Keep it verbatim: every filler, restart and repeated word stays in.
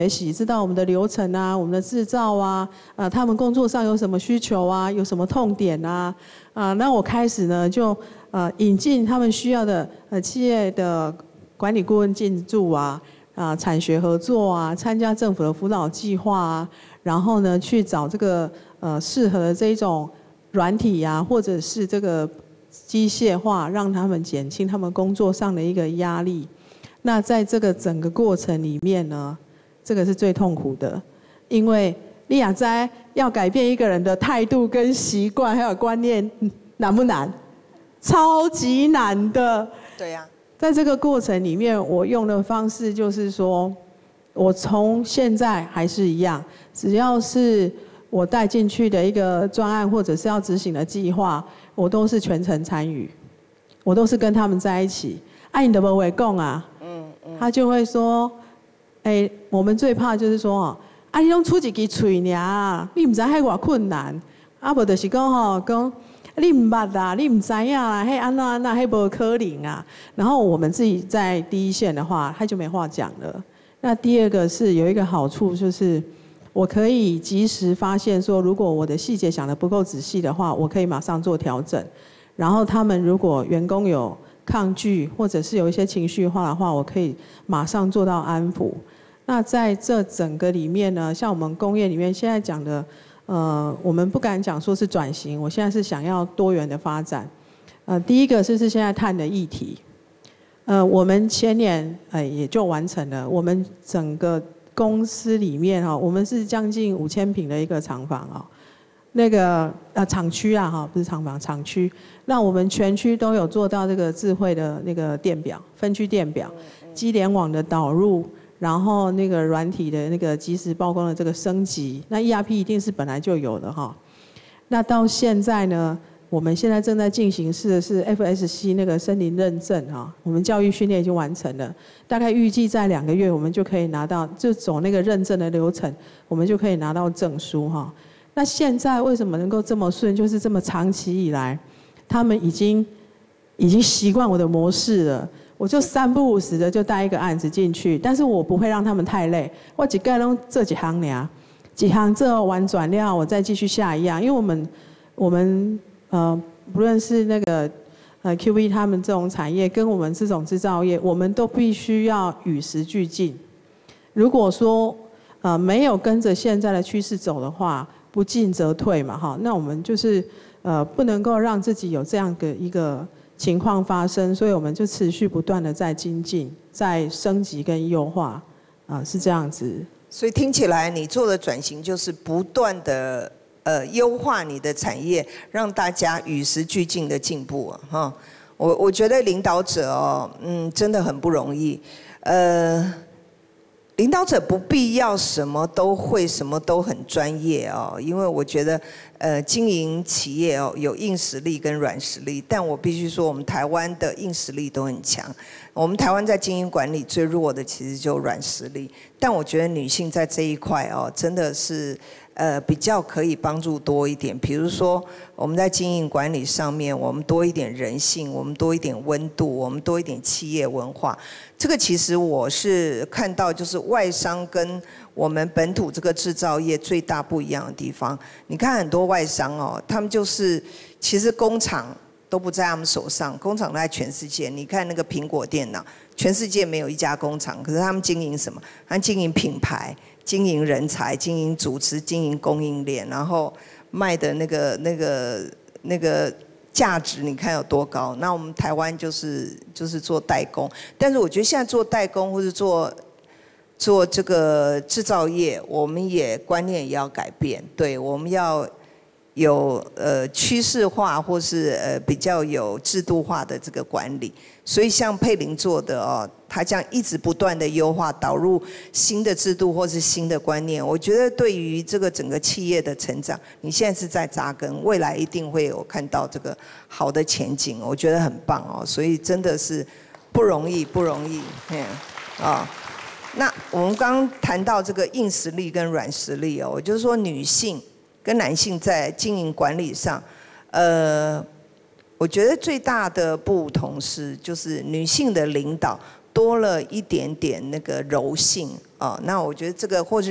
学习，知道我们的流程啊，我们的制造啊，呃，他们工作上有什么需求啊，有什么痛点啊，啊，那我开始呢就呃引进他们需要的呃企业的管理顾问进驻啊，啊，产学合作啊，参加政府的辅导计划啊，然后呢去找这个呃适合的这一种软体啊，或者是这个机械化，让他们减轻他们工作上的一个压力。那在这个整个过程里面呢，这个是最痛苦的，因为你也知要改变一个人的态度跟习惯还有观念，难不难？超级难的。 对呀、啊。 在这个过程里面，我用的方式就是说，我从现在还是一样，只要是我带进去的一个专案或者是要执行的计划，我都是全程参与，我都是跟他们在一起。啊，你的不会讲啊，嗯嗯，他就会说，哎、欸，我们最怕就是说哦，啊，你拢出一支嘴尔，你唔知迄偌困难，啊，无就是讲吼讲。你唔捌啦，你唔知影啦，嘿安那安那，嘿无可能啊。然后我们自己在第一线的话，他就没话讲了。那第二个是有一个好处，就是我可以及时发现说，如果我的细节想得不够仔细的话，我可以马上做调整。然后他们如果员工有抗拒或者是有一些情绪化的话，我可以马上做到安抚。那在这整个里面呢，像我们工业里面现在讲的。呃，我们不敢讲说是转型，我现在是想要多元的发展。呃，第一个是是现在探的议题，呃，我们前年呃也就完成了，我们整个公司里面哈，我们是将近五千坪的一个厂房啊，那个呃厂区啊哈，不是厂房，厂区，那我们全区都有做到这个智慧的那个电表，分区电表，机联网的导入。然后那个软体的那个即时曝光的这个升级，那 E R P 一定是本来就有的哈。那到现在呢，我们现在正在进行式的是 F S C 那个森林认证哈，我们教育训练已经完成了，大概预计在两个月我们就可以拿到，就走那个认证的流程，我们就可以拿到证书哈。那现在为什么能够这么顺，就是这么长期以来，他们已经已经习惯我的模式了。我就三不五时的就带一个案子进去，但是我不会让他们太累。我几盖拢这几行俩，几行这完转料，我再继续下一样。因为我们我们呃，不论是那个呃 Q V 他们这种产业，跟我们这种制造业，我们都必须要与时俱进。如果说呃没有跟着现在的趋势走的话，不进则退嘛，哈，那我们就是呃不能够让自己有这样的一个。情况发生，所以我们就持续不断的在精进、在升级跟优化，啊、呃，是这样子。 所以听起来你做的转型就是不断的呃优化你的产业，让大家与时俱进的进步啊，哈。我我觉得领导者哦，嗯，真的很不容易，呃。领导者不必要什么都会，什么都很专业哦，因为我觉得，呃，经营企业哦，有硬实力跟软实力，但我必须说，我们台湾的硬实力都很强。我们台湾在经营管理最弱的其实就软实力，但我觉得女性在这一块哦，真的是。呃，比较可以帮助多一点，比如说我们在经营管理上面，我们多一点人性，我们多一点温度，我们多一点企业文化。这个其实我是看到，就是外商跟我们本土这个制造业最大不一样的地方。你看很多外商哦，他们就是其实工厂都不在他们手上，工厂都在全世界。你看那个苹果电脑，全世界没有一家工厂，可是他们经营什么？他们经营品牌。经营人才、经营组织、经营供应链，然后卖的那个、那个、那个价值，你看有多高？那我们台湾就是就是做代工，但是我觉得现在做代工或者做做这个制造业，我们也观念也要改变，对，我们要有呃趋势化或是呃比较有制度化的这个管理。所以像佩玲做的哦，他这样一直不断的优化，导入新的制度或是新的观念，我觉得对于这个整个企业的成长，你现在是在扎根，未来一定会有看到这个好的前景，我觉得很棒哦。所以真的是不容易，不容易，嗯，啊。那我们刚刚谈到这个硬实力跟软实力哦，就是说女性跟男性在经营管理上，呃。我觉得最大的不同是，就是女性的领导多了一点点那个柔性哦，那我觉得这个或是